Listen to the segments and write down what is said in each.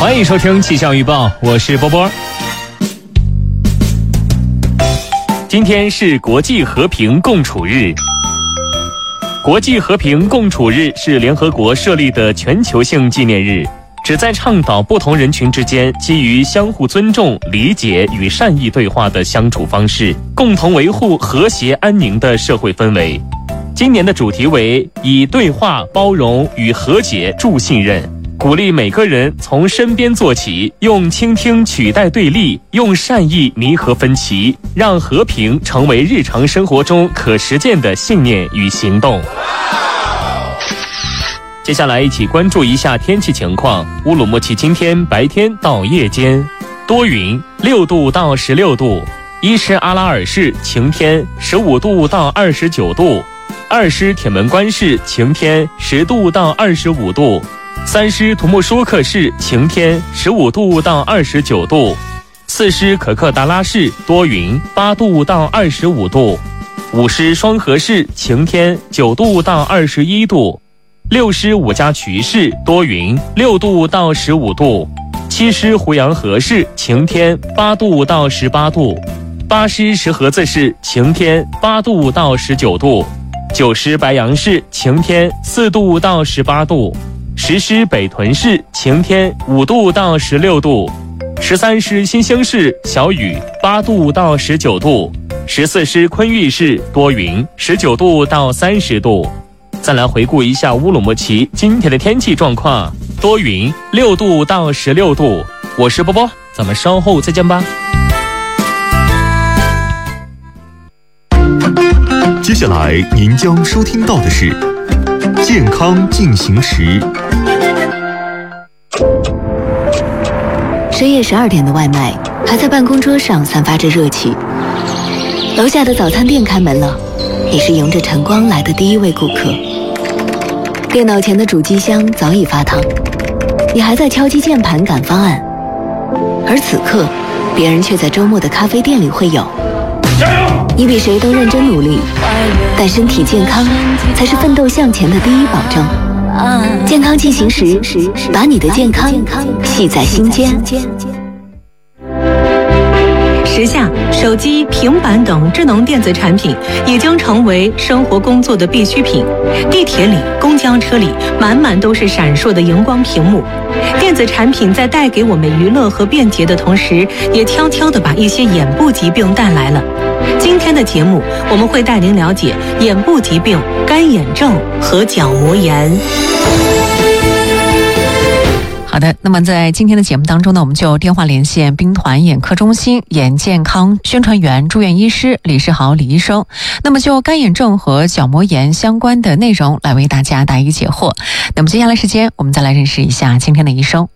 欢迎收听气象预报，我是波波。今天是国际和平共处日。国际和平共处日是联合国设立的全球性纪念日，旨在倡导不同人群之间基于相互尊重、理解与善意对话的相处方式，共同维护和谐安宁的社会氛围。今年的主题为以对话、包容与和解筑信任，鼓励每个人从身边做起，用倾听取代对立，用善意弥合分歧，让和平成为日常生活中可实践的信念与行动。接下来一起关注一下天气情况。乌鲁木齐今天白天到夜间多云，6度到16度；伊什阿拉尔市晴天，15度到29度；二师铁门关市晴天，10度到25度；三师图木舒克市晴天，15度到29度；四师可克达拉市多云，8度到25度；五师双河市晴天，9度到21度；六师五家渠市多云，6度到15度；七师胡杨河市晴天，8度到18度；八师石河子市晴天，8度到19度；九师白杨市晴天，4度到18度；十师北屯市晴天，5度到16度；13师新兴市小雨，8度到19度；14师昆玉市多云，19度到30度。再来回顾一下乌鲁木齐今天的天气状况，多云，6度到16度。我是波波，咱们稍后再见吧。 接下来您将收听到的是健康进行时。 深夜12点的外卖还在办公桌上散发着热气，楼下的早餐店开门了，你是迎着晨光来的第一位顾客。电脑前的主机箱早已发烫，你还在敲击键盘赶方案，而此刻别人却在周末的咖啡店里会友。你比谁都认真努力，但身体健康才是奋斗向前的第一保证。健康进行时，把你的健康系在心间。 时下，手机、平板等智能电子产品已经成为生活工作的必需品。地铁里、公交车里，满满都是闪烁的荧光屏幕。电子产品在带给我们娱乐和便捷的同时，也悄悄地把一些眼部疾病带来了。今天的节目，我们会带您了解眼部疾病、干眼症和角膜炎。 好的，那么在今天的节目当中呢，我们就电话连线兵团眼科中心眼健康宣传员、住院医师李世豪李医生，那么就干眼症和角膜炎相关的内容来为大家答疑解惑。那么接下来时间，我们再来认识一下今天的医生。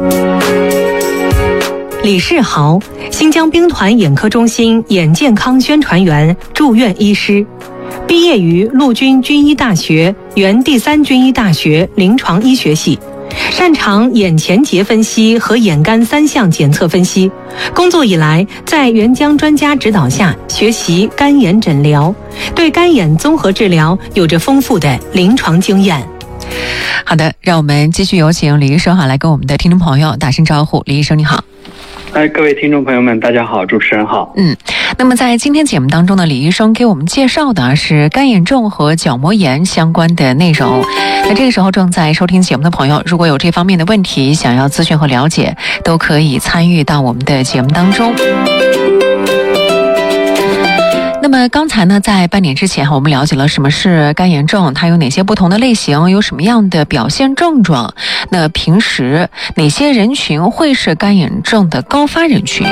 李世豪，新疆兵团眼科中心眼健康宣传员、住院医师，毕业于陆军军医大学原第3军医大学临床医学系。擅长眼前结分析和眼干3项检测分析。工作以来，在援疆专家指导下学习干眼诊疗，对干眼综合治疗有着丰富的临床经验。 好的，让我们继续有请李医生来跟我们的听众朋友打声招呼。李医生你好。 各位听众朋友们大家好，主持人好。 那么在今天节目当中呢，李医生给我们介绍的是干眼症和角膜炎相关的内容。那这个时候正在收听节目的朋友，如果有这方面的问题想要咨询和了解，都可以参与到我们的节目当中。那么刚才呢，在半点之前我们了解了什么是干眼症，它有哪些不同的类型，有什么样的表现症状，那平时哪些人群会是干眼症的高发人群。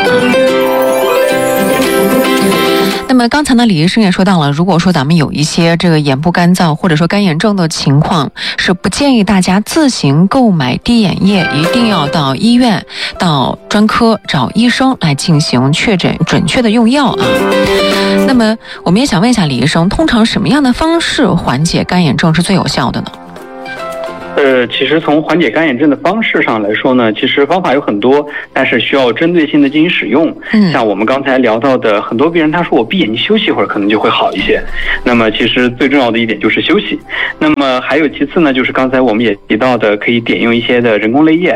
那么刚才呢，李医生也说到了，如果说咱们有一些这个眼部干燥或者说干眼症的情况，是不建议大家自行购买滴眼液，一定要到医院、到专科找医生来进行确诊准确的用药啊。那么我们也想问一下李医生，通常什么样的方式缓解干眼症是最有效的呢？ 其实从缓解干眼症的方式上来说呢，其实方法有很多，但是需要针对性的进行使用。像我们刚才聊到的，很多病人他说我闭眼睛休息一会儿可能就会好一些。那么其实最重要的一点就是休息。那么还有其次呢，就是刚才我们也提到的，可以点用一些的人工泪液，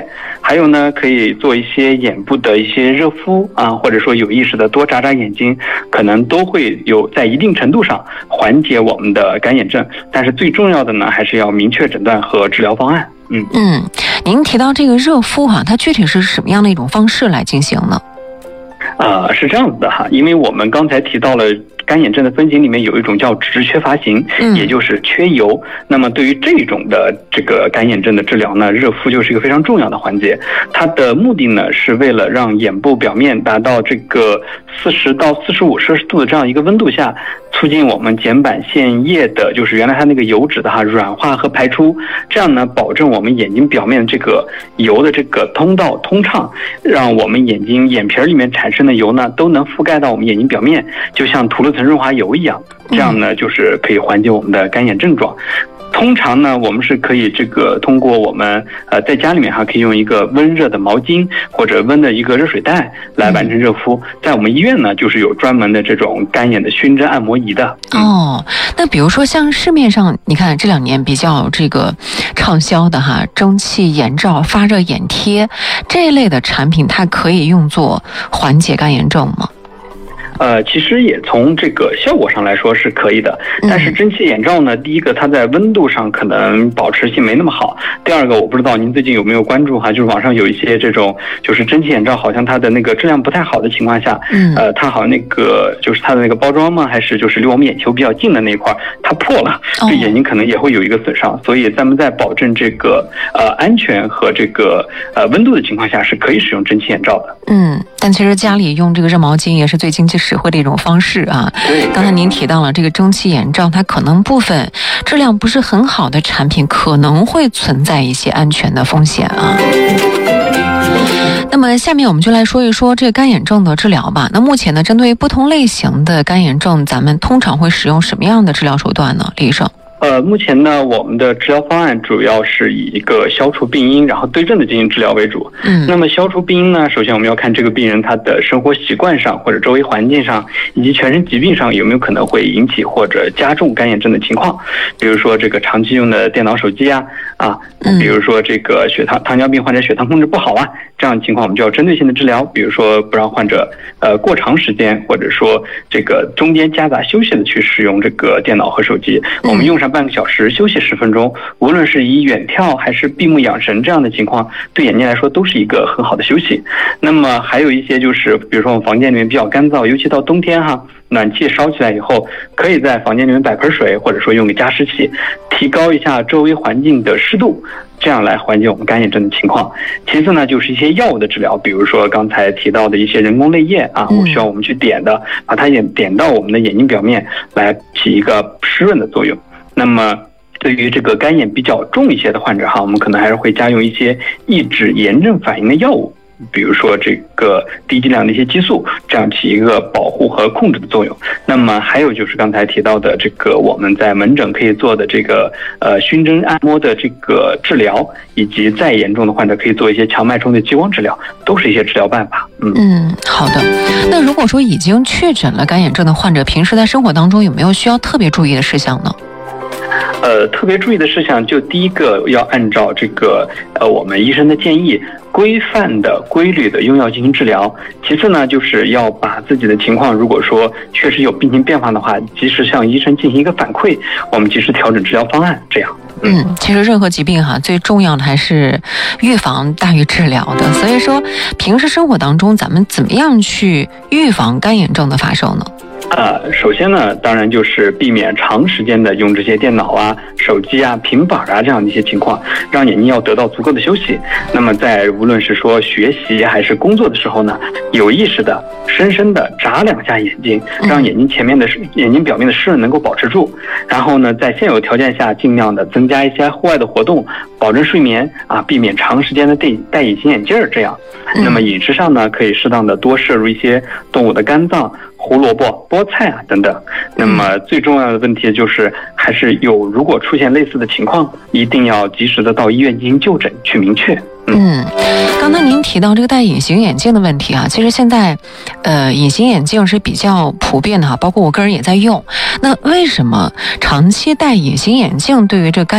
还有呢，可以做一些眼部的一些热敷啊，或者说有意识的多眨眨眼睛，可能都会有在一定程度上缓解我们的干眼症。但是最重要的呢，还是要明确诊断和治疗方案。 您提到这个热敷它具体是什么样的一种方式来进行呢？ 是这样子的哈，因为我们刚才提到了干眼症的分型里面有一种叫脂质缺乏型，也就是缺油。那么对于这种的这个干眼症的治疗呢，热敷就是一个非常重要的环节。它的目的呢是为了让眼部表面达到这个40到45摄氏度的这样一个温度下，促进我们睑板腺液的，就是原来它那个油脂的软化和排出，这样呢保证我们眼睛表面这个油的这个通道通畅，让我们眼皮里面产生的油呢都能覆盖到我们眼睛表面，就像涂了层润滑油一样，这样呢就是可以缓解我们的干眼症状。通常呢，我们是可以通过我们在家里面可以用一个温热的毛巾或者温的一个热水袋来完成热敷。在我们医院呢，就是有专门的这种干眼的熏蒸按摩仪的。 那比如说像市面上你看这2年比较这个畅销的蒸汽眼罩、发热眼贴这一类的产品，它可以用作缓解干眼症吗？ 其实也从这个效果上来说是可以的，但是蒸汽眼罩呢，第一个它在温度上可能保持性没那么好，第二个我不知道您最近有没有关注就是网上有一些这种就是蒸汽眼罩好像它的那个质量不太好的情况下，它好像那个就是它的那个包装吗，还是就是离我们眼球比较近的那一块它破了，对眼睛可能也会有一个损伤，所以咱们在保证这个安全和这个温度的情况下是可以使用蒸汽眼罩的。 但其实家里用这个热毛巾也是最经济实惠的一种方式啊。刚才您提到了这个蒸汽眼罩，它可能部分质量不是很好的产品可能会存在一些安全的风险啊。那么下面我们就来说一说这个干眼症的治疗吧。那目前呢，针对不同类型的干眼症，咱们通常会使用什么样的治疗手段呢，李医生？ 目前呢，我们的治疗方案主要是以一个消除病因，然后对症的进行治疗为主。那么消除病因呢，首先我们要看这个病人他的生活习惯上，或者周围环境上，以及全身疾病上有没有可能会引起或者加重干眼症的情况。比如说这个长期用的电脑、手机比如说这个糖尿病患者血糖控制不好这样的情况我们就要针对性的治疗。比如说不让患者过长时间，或者说这个中间夹杂休息的去使用这个电脑和手机，我们用上半个小时，休息10分钟，无论是以远眺还是闭目养神这样的情况，对眼睛来说都是一个很好的休息。那么还有一些就是比如说我们房间里面比较干燥，尤其到冬天暖气烧起来以后，可以在房间里面摆盆水，或者说用个加湿器，提高一下周围环境的湿度，这样来缓解我们干眼症的情况。其次呢，就是一些药物的治疗，比如说刚才提到的一些人工泪液我需要我们去点的，把它点到我们的眼睛表面，来起一个湿润的作用。那么对于这个干眼比较重一些的患者我们可能还是会加用一些抑制炎症反应的药物，比如说这个低剂量的一些激素，这样起一个保护和控制的作用。那么还有就是刚才提到的这个我们在门诊可以做的这个熏蒸按摩的这个治疗，以及再严重的患者可以做一些强脉冲的激光治疗，都是一些治疗办法。 好的。那如果说已经确诊了干眼症的患者，平时在生活当中有没有需要特别注意的事项呢？ 特别注意的事项，就第一个要按照这个我们医生的建议，规范的、规律的用药进行治疗。其次呢，就是要把自己的情况，如果说确实有病情变化的话，及时向医生进行一个反馈，我们及时调整治疗方案，这样。 其实任何疾病最重要的还是预防大于治疗的。所以说，平时生活当中咱们怎么样去预防干眼症的发生呢？ 首先呢，当然就是避免长时间的用这些电脑手机平板这样的一些情况，让眼睛要得到足够的休息。那么在无论是说学习还是工作的时候呢，有意识的、深深的眨2下眼睛，让眼睛表面的湿润能够保持住。然后呢，在现有条件下，尽量的增加一些户外的活动，保证睡眠避免长时间的戴隐形眼镜这样。那么饮食上呢，可以适当的多摄入一些动物的肝脏、胡萝卜、菠菜等等。那么最重要的问题就是，还是如果出现类似的情况，一定要及时的到医院进行就诊，去明确。 刚才您提到这个戴隐形眼镜的问题其实现在隐形眼镜是比较普遍的包括我个人也在用。那为什么长期戴隐形眼镜对于这